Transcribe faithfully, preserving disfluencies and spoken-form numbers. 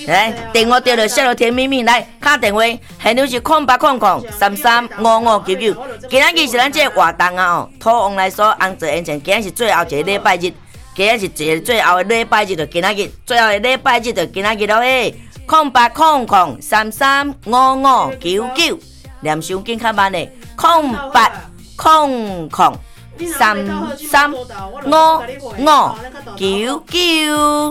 来电话对了，下了甜蜜蜜来打电话，现场是空八空空三三五五九九。今仔日是咱这活动啊哦，土王来说，红做演前，今仔是最后一个礼拜日，今仔是一个最后的礼拜日就今仔日，最后的礼拜日就今仔日咯嘿。空八空空三三五五九九，念伤紧较慢的，空八空空三三五五九九。